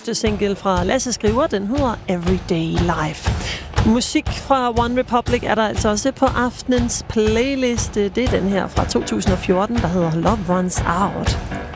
nyeste single fra Lasse Skriver, den hedder Everyday Life. Musik fra One Republic er der altså også på aftenens playlist. Det er den her fra 2014, der hedder Love Runs Out.